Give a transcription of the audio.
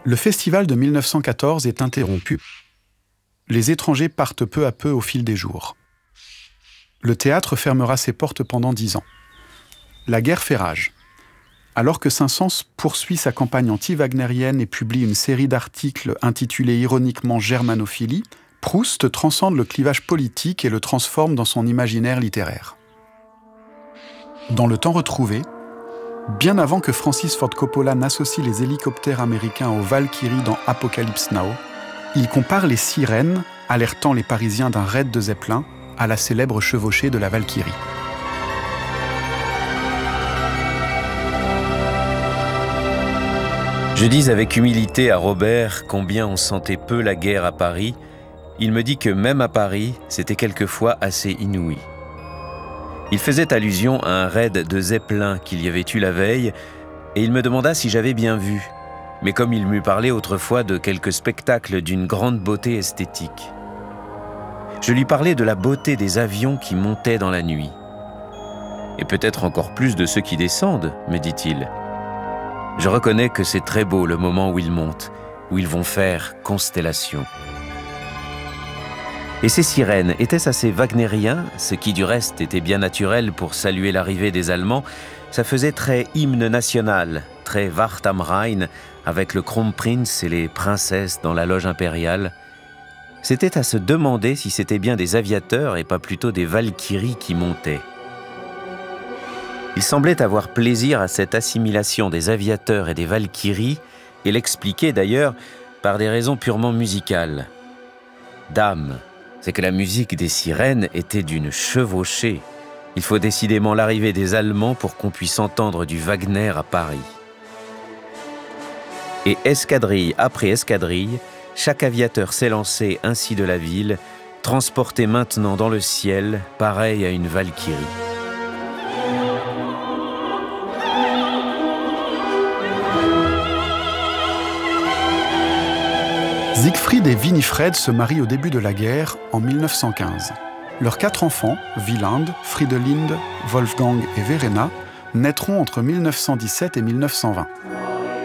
Le festival de 1914 est interrompu. Les étrangers partent peu à peu au fil des jours. Le théâtre fermera ses portes pendant 10 ans. La guerre fait rage. Alors que Saint-Saëns poursuit sa campagne anti-wagnérienne et publie une série d'articles intitulés ironiquement « Germanophilie », Proust transcende le clivage politique et le transforme dans son imaginaire littéraire. Dans Le Temps retrouvé, bien avant que Francis Ford Coppola n'associe les hélicoptères américains aux Valkyries dans Apocalypse Now, il compare les sirènes, alertant les Parisiens d'un raid de Zeppelin, à la célèbre chevauchée de la Valkyrie. Je dis avec humilité à Robert combien on sentait peu la guerre à Paris. Il me dit que même à Paris, c'était quelquefois assez inouï. Il faisait allusion à un raid de Zeppelin qu'il y avait eu la veille, et il me demanda si j'avais bien vu, mais comme il m'eût parlé autrefois de quelques spectacles d'une grande beauté esthétique. Je lui parlais de la beauté des avions qui montaient dans la nuit. Et peut-être encore plus de ceux qui descendent, me dit-il. Je reconnais que c'est très beau le moment où ils montent, où ils vont faire constellation. Et ces sirènes, étaient-ce assez wagnérien, ce qui du reste était bien naturel pour saluer l'arrivée des Allemands? Ça faisait très hymne national, très Wart am Rhein, avec le Kronprinz et les princesses dans la loge impériale. C'était à se demander si c'était bien des aviateurs et pas plutôt des Valkyries qui montaient. Il semblait avoir plaisir à cette assimilation des aviateurs et des Valkyries, et l'expliquait d'ailleurs par des raisons purement musicales. Dame, c'est que la musique des sirènes était d'une chevauchée. Il faut décidément l'arrivée des Allemands pour qu'on puisse entendre du Wagner à Paris. Et escadrille après escadrille, chaque aviateur s'élançait ainsi de la ville, transporté maintenant dans le ciel, pareil à une Valkyrie. Siegfried et Winifred se marient au début de la guerre, en 1915. Leurs 4 enfants, Wieland, Fridolinde, Wolfgang et Verena, naîtront entre 1917 et 1920.